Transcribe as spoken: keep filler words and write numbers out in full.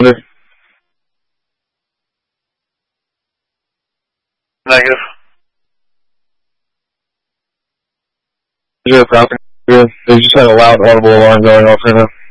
Negative. Zero Falcon. They just had a loud audible alarm going off right now.